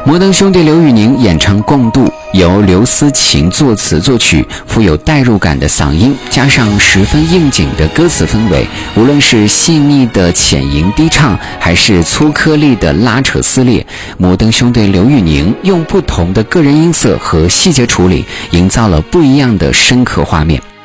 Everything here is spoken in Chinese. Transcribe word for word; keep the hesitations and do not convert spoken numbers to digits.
摩登兄弟刘宇宁演唱《共度》，由刘思琴作词作曲，富有代入感的嗓音，加上十分应景的歌词氛围，无论是细腻的浅吟低唱，还是粗颗粒的拉扯撕裂，摩登兄弟刘宇宁用不同的个人音色和细节处理，营造了不一样的深刻画面。